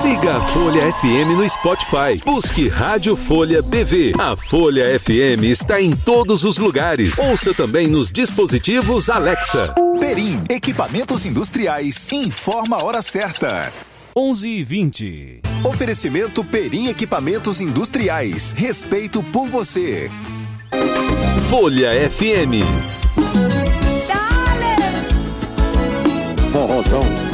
Siga a Folha FM no Spotify. Busque Rádio Folha PV. A Folha FM está em todos os lugares. Ouça também nos dispositivos Alexa. Perim, equipamentos industriais. Informa a hora certa. 11h20. Oferecimento Perim Equipamentos Industriais. Respeito por você. Folha FM. Forrozão.